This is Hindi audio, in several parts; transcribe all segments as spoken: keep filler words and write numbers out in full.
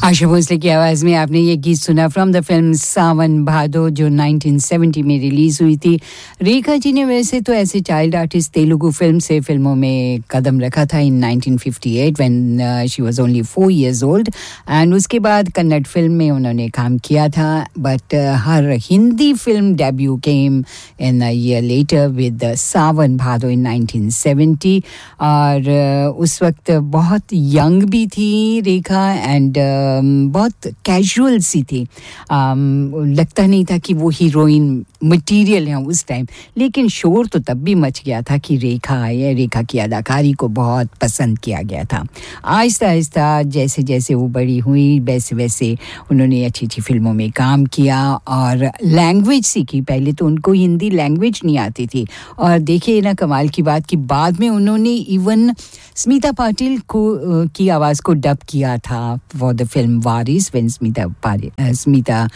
आशा भोसले की आवाज़ में आपने ये गीत सुना फ्रॉम द फिल्म सावन भादो जो नाइनटीन सेवेंटी में रिलीज़ हुई थी। रेखा जी ने वैसे तो ऐसे चाइल्ड आर्टिस्ट तेलुगु फिल्म से फिल्मों में कदम रखा था in nineteen fifty at when she was only four years old and उसके बाद कन्नड़ फिल्म में उन्होंने काम किया था but her Hindi film debut came in a year later with Sawan Bhado in nineteen seventy और uh, उस वक्त बहुत यंग भी थी रेखा एंड बहुत कैजुअल सी थी लगता नहीं था कि वो हीरोइन मटेरियल है उस टाइम लेकिन शोर तो तब भी मच गया था कि रेखा है रेखा की अदाकारी को बहुत पसंद किया गया था आहिस्ता आहिस्ता जैसे जैसे वो बड़ी हुई वैसे वैसे उन्होंने अच्छी अच्छी फिल्मों में काम किया और लैंग्वेज सीखी पहले तो उनको हिंदी लैंग्वेज नहीं आती थी और देखिए ना कमाल की बात कि बाद में उन्होंने इवन स्मिता पाटिल को की आवाज़ को डब किया था for the film Waris when Smita Smita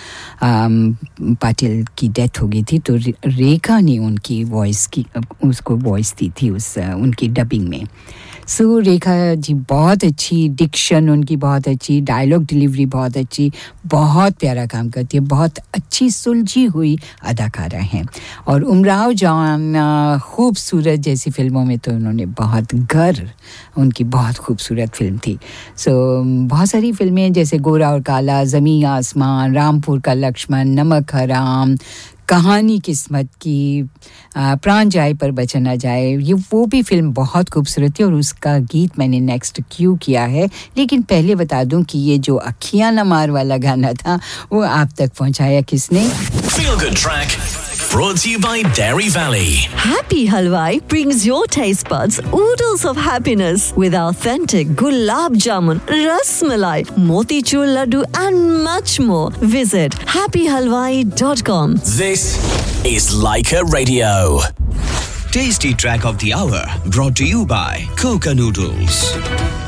Patil की डेथ हो गई थी तो रेखा ने उनकी वॉइस की उसको वॉइस दी थी उस उनकी डबिंग में सो so, रेखा जी बहुत अच्छी डिक्शन उनकी बहुत अच्छी डायलॉग डिलीवरी बहुत अच्छी बहुत प्यारा काम करती है बहुत अच्छी सुलझी हुई अदाकारा हैं और उमराव जान खूबसूरत जैसी फिल्मों में तो उन्होंने बहुत घर उनकी बहुत खूबसूरत फिल्म थी सो so, बहुत सारी फिल्में जैसे गोरा और काला ज़मीं आसमान रामपुर का लक्ष्मण नमक हराम कहानी किस्मत की प्राण जाए पर बचा ना जाए ये वो भी फिल्म बहुत खूबसूरत थी और उसका गीत मैंने नेक्स्ट क्यू किया है लेकिन पहले बता दूं कि ये जो अखियां न मार वाला गाना था वो आप तक पहुंचाया किसने Feel Good Track brought to you by Dairy Valley. Happy Halwai brings your taste buds oodles of happiness with authentic gulab jamun, ras malai, motichur laddu and much more. Visit happy halwai dot com. This is Leica Radio. Tasty Track of the Hour brought to you by Coca Noodles.